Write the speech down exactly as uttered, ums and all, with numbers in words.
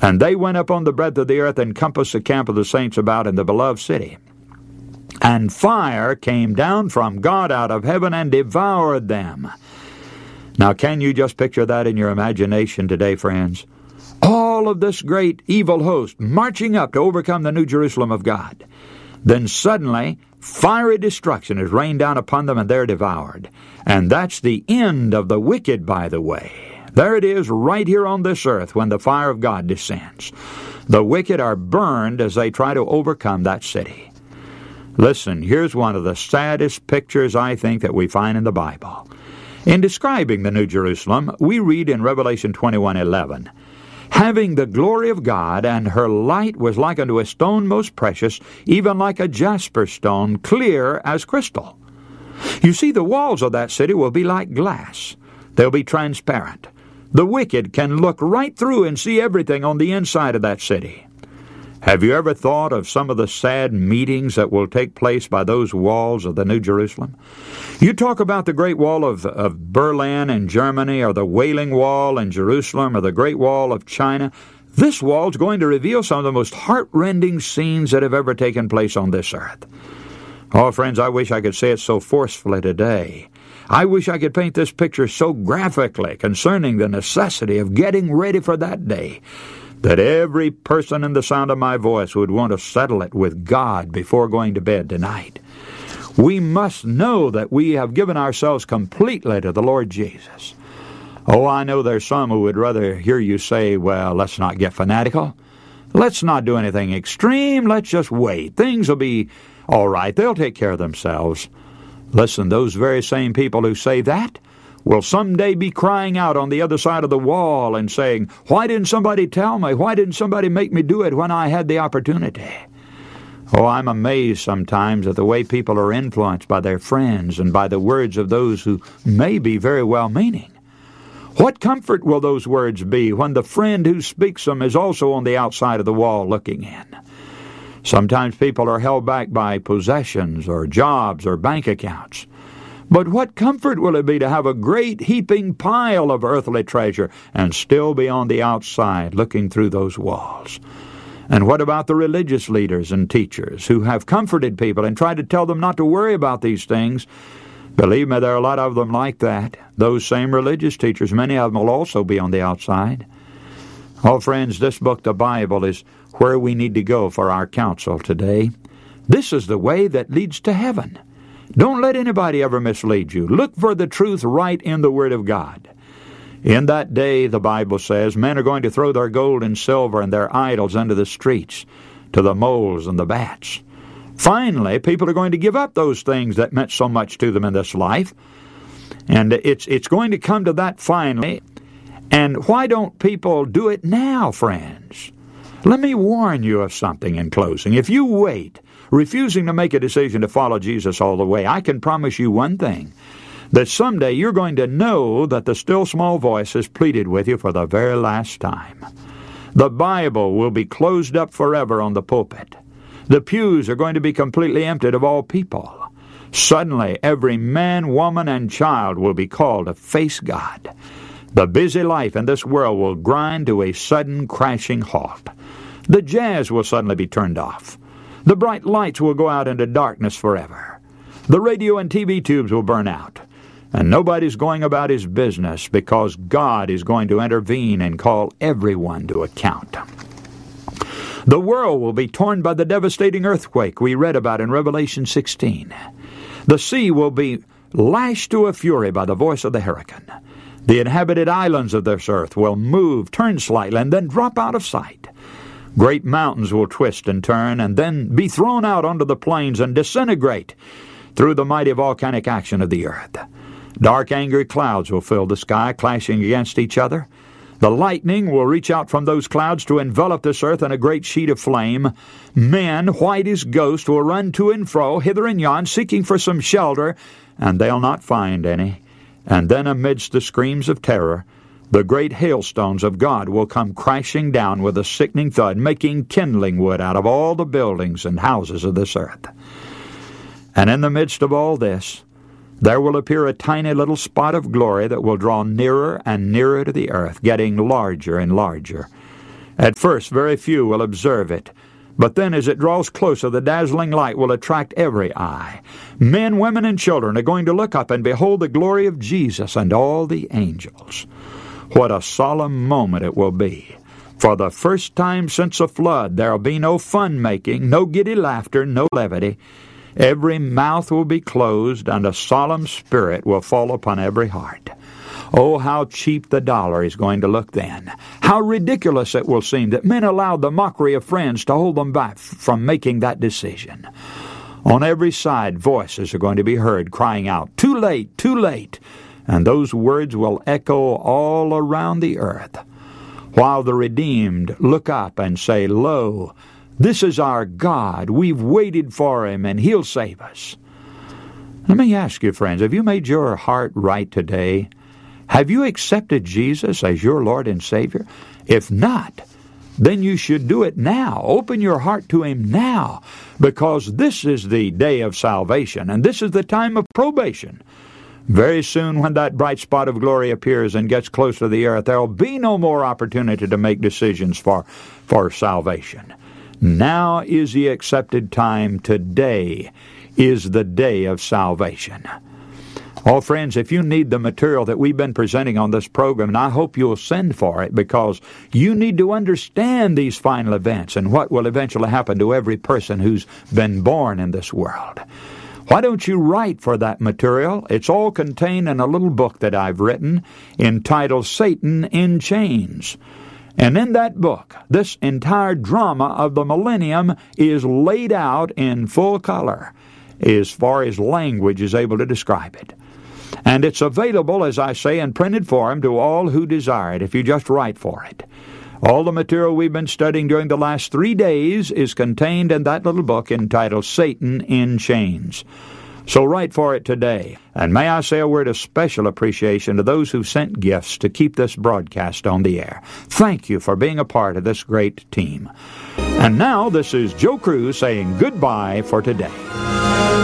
And they went up on the breadth of the earth and compassed the camp of the saints about in the beloved city. And fire came down from God out of heaven and devoured them. Now, can you just picture that in your imagination today, friends? All of this great evil host marching up to overcome the New Jerusalem of God. Then suddenly, fiery destruction is rained down upon them, and they're devoured. And that's the end of the wicked, by the way. There it is right here on this earth when the fire of God descends. The wicked are burned as they try to overcome that city. Listen, here's one of the saddest pictures, I think, that we find in the Bible. In describing the New Jerusalem, we read in Revelation twenty-one eleven, having the glory of God, and her light was like unto a stone most precious, even like a jasper stone, clear as crystal. You see, the walls of that city will be like glass. They'll be transparent. The wicked can look right through and see everything on the inside of that city. Have you ever thought of some of the sad meetings that will take place by those walls of the New Jerusalem? You talk about the Great Wall of, of Berlin in Germany, or the Wailing Wall in Jerusalem, or the Great Wall of China. This wall is going to reveal some of the most heart-rending scenes that have ever taken place on this earth. Oh, friends, I wish I could say it so forcefully today. I wish I could paint this picture so graphically concerning the necessity of getting ready for that day, that every person in the sound of my voice would want to settle it with God before going to bed tonight. We must know that we have given ourselves completely to the Lord Jesus. Oh, I know there's some who would rather hear you say, well, let's not get fanatical. Let's not do anything extreme. Let's just wait. Things will be all right. They'll take care of themselves. Listen, those very same people who say that will someday be crying out on the other side of the wall and saying, why didn't somebody tell me? Why didn't somebody make me do it when I had the opportunity? Oh, I'm amazed sometimes at the way people are influenced by their friends and by the words of those who may be very well-meaning. What comfort will those words be when the friend who speaks them is also on the outside of the wall looking in? Sometimes people are held back by possessions or jobs or bank accounts. But what comfort will it be to have a great heaping pile of earthly treasure and still be on the outside looking through those walls? And what about the religious leaders and teachers who have comforted people and tried to tell them not to worry about these things? Believe me, there are a lot of them like that. Those same religious teachers, many of them will also be on the outside. Oh, friends, this book, the Bible, is where we need to go for our counsel today. This is the way that leads to heaven. Don't let anybody ever mislead you. Look for the truth right in the Word of God. In that day, the Bible says, men are going to throw their gold and silver and their idols into the streets, to the moles and the bats. Finally, people are going to give up those things that meant so much to them in this life. And it's it's going to come to that finally. And why don't people do it now, friends? Let me warn you of something in closing. If you wait, refusing to make a decision to follow Jesus all the way, I can promise you one thing, that someday you're going to know that the still small voice has pleaded with you for the very last time. The Bible will be closed up forever on the pulpit. The pews are going to be completely emptied of all people. Suddenly, every man, woman, and child will be called to face God. The busy life in this world will grind to a sudden crashing halt. The jazz will suddenly be turned off. The bright lights will go out into darkness forever. The radio and T V tubes will burn out. And nobody's going about his business because God is going to intervene and call everyone to account. The world will be torn by the devastating earthquake we read about in Revelation sixteen. The sea will be lashed to a fury by the voice of the hurricane. The inhabited islands of this earth will move, turn slightly, and then drop out of sight. Great mountains will twist and turn and then be thrown out onto the plains and disintegrate through the mighty volcanic action of the earth. Dark, angry clouds will fill the sky, clashing against each other. The lightning will reach out from those clouds to envelop this earth in a great sheet of flame. Men, white as ghosts, will run to and fro, hither and yon, seeking for some shelter, and they'll not find any. And then amidst the screams of terror, the great hailstones of God will come crashing down with a sickening thud, making kindling wood out of all the buildings and houses of this earth. And in the midst of all this, there will appear a tiny little spot of glory that will draw nearer and nearer to the earth, getting larger and larger. At first, very few will observe it. But then as it draws closer, the dazzling light will attract every eye. Men, women, and children are going to look up and behold the glory of Jesus and all the angels. What a solemn moment it will be. For the first time since the flood, there will be no fun-making, no giddy laughter, no levity. Every mouth will be closed, and a solemn spirit will fall upon every heart. Oh, how cheap the dollar is going to look then. How ridiculous it will seem that men allowed the mockery of friends to hold them back from making that decision. On every side, voices are going to be heard crying out, "Too late, too late!" And those words will echo all around the earth. While the redeemed look up and say, "Lo, this is our God. We've waited for Him, and He'll save us." Let me ask you, friends, have you made your heart right today? Have you accepted Jesus as your Lord and Savior? If not, then you should do it now. Open your heart to Him now, because this is the day of salvation, and this is the time of probation. Very soon, when that bright spot of glory appears and gets close to the earth, there will be no more opportunity to make decisions for, for salvation. Now is the accepted time. Today is the day of salvation. Oh, friends, if you need the material that we've been presenting on this program, and I hope you'll send for it, because you need to understand these final events and what will eventually happen to every person who's been born in this world. Why don't you write for that material? It's all contained in a little book that I've written entitled Satan in Chains. And in that book, this entire drama of the millennium is laid out in full color, as far as language is able to describe it. And it's available, as I say, in printed form to all who desire it, if you just write for it. All the material we've been studying during the last three days is contained in that little book entitled Satan in Chains. So write for it today. And may I say a word of special appreciation to those who sent gifts to keep this broadcast on the air. Thank you for being a part of this great team. And now this is Joe Cruz saying goodbye for today.